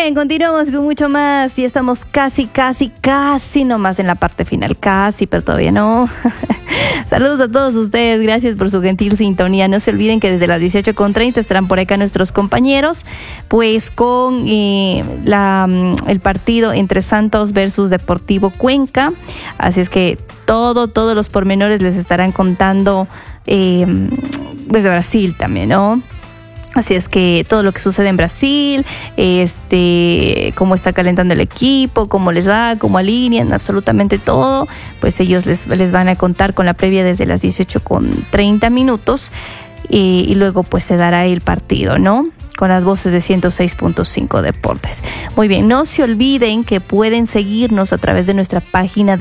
bien, continuamos con mucho más y estamos casi nomás en la parte final, casi, pero todavía no. Saludos a todos ustedes, gracias por su gentil sintonía. No se olviden que desde las 18:30 estarán por acá nuestros compañeros, pues con el partido entre Santos versus Deportivo Cuenca. Así es que todos los pormenores les estarán contando desde Brasil también, ¿no? Así es que todo lo que sucede en Brasil, cómo está calentando el equipo, cómo les va, cómo alinean, absolutamente todo, pues ellos les van a contar con la previa desde las 18:30 y luego pues se dará el partido, ¿no? Con las voces de 106.5 Deportes. Muy bien, no se olviden que pueden seguirnos a través de nuestra página